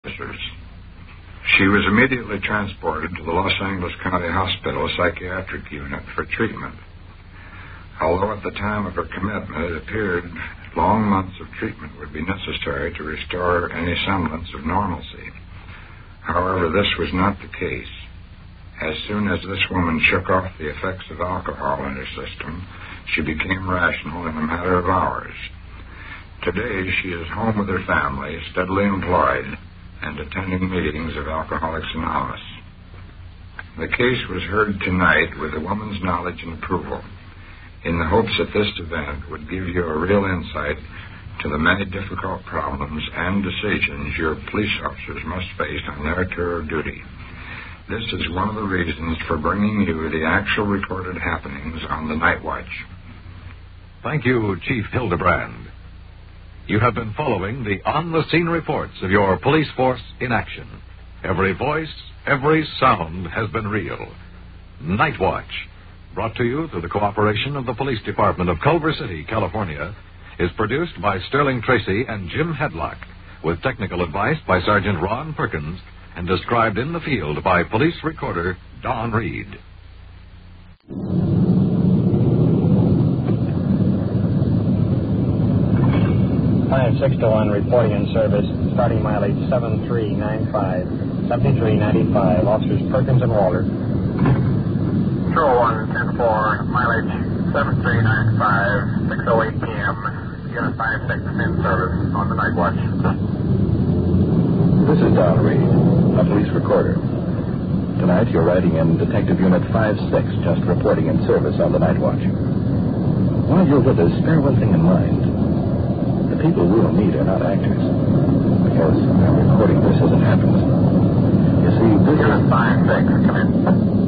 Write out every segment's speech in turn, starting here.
officers. She was immediately transported to the Los Angeles County Hospital Psychiatric Unit for treatment. Although at the time of her commitment it appeared long months of treatment would be necessary to restore any semblance of normalcy. However, this was not the case. As soon as this woman shook off the effects of alcohol in her system, she became rational in a matter of hours. Today, she is home with her family, steadily employed, and attending meetings of Alcoholics Anonymous. The case was heard tonight with the woman's knowledge and approval, in the hopes that this event would give you a real insight to the many difficult problems and decisions your police officers must face on their tour of duty. This is one of the reasons for bringing you the actual recorded happenings on the night watch. Thank you, Chief Hildebrand. You have been following the on-the-scene reports of your police force in action. Every voice, every sound has been real. Night Watch, brought to you through the cooperation of the Police Department of Culver City, California, is produced by Sterling Tracy and Jim Hedlock, with technical advice by Sergeant Ron Perkins, and described in the field by police recorder Don Reed. 5621 reporting in service, starting mileage 7395, 7395, officers Perkins and Walter. 201-10-4, mileage 7395, 6:08 p.m., unit 56 in service on the night watch. This is Don Reed, a police recorder. Tonight you're riding in Detective Unit 56, just reporting in service on the night watch. While you're with us, bear one thing in mind. The people we'll meet are not actors, because I'm recording this as it happens. You see, this Unit 56, come in.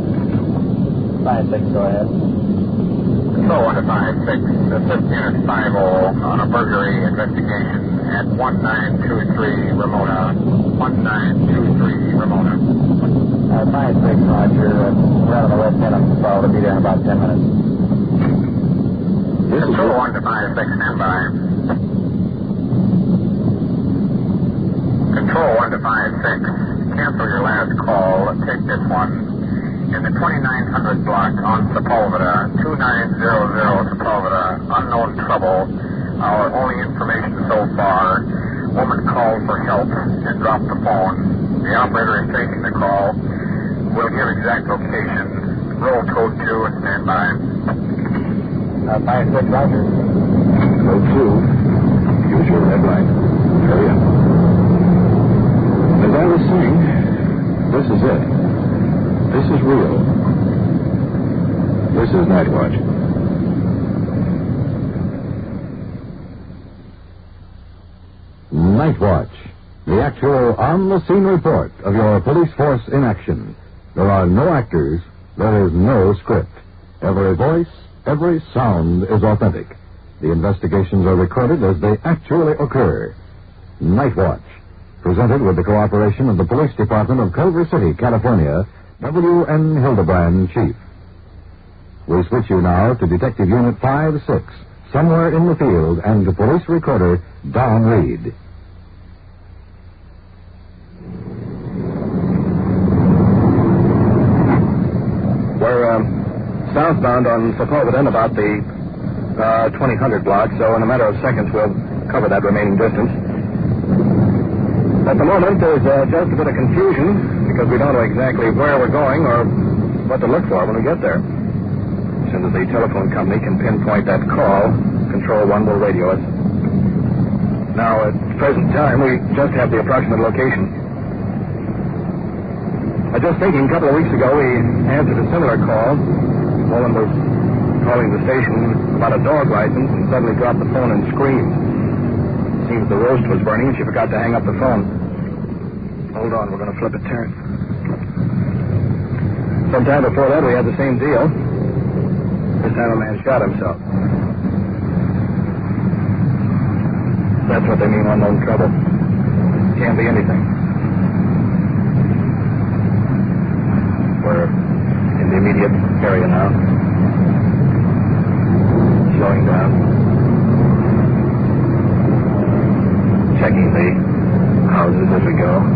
56, go ahead. Control 1 to 56, assist Unit 50 on a burglary investigation at 1923 Ramona. 1923 Ramona. 56, Roger. We're out on the west end of the fall. We'll be there in about 10 minutes. Control 1 to 56, stand by. Control 1 to 56, cancel your last call. Take this one. In the 2900 block on Sepulveda, 2900 Sepulveda, unknown trouble. Our only information so far, woman called for help and dropped the phone. The operator is taking the call. We'll give exact location. Roll code 2 and stand by. 56, Roger. Code 2. Use your red light. Hurry up. As I was saying, this is it. This is real. This is Night Watch. Night Watch, the actual on-the-scene report of your police force in action. There are no actors. There is no script. Every voice, every sound is authentic. The investigations are recorded as they actually occur. Night Watch, presented with the cooperation of the Police Department of Culver City, California, W.N. Hildebrand, Chief. We switch you now to Detective Unit 56, somewhere in the field, and to police recorder Don Reed. We're southbound on Sepulveda in about the 2000 block, so in a matter of seconds we'll cover that remaining distance. At the moment, there's just a bit of confusion because we don't know exactly where we're going or what to look for when we get there. As soon as the telephone company can pinpoint that call, Control 1 will radio us. Now, at the present time, we just have the approximate location. I was just thinking, a couple of weeks ago, we answered a similar call. A woman was calling the station about a dog license and suddenly dropped the phone and screamed. Seems the roast was burning and she forgot to hang up the phone. Hold on, we're going to flip a turn. Sometime before that, we had the same deal. This time a man shot himself. That's what they mean, unknown trouble. Can't be anything. We're in the immediate area now. Slowing down. Checking the houses as we go.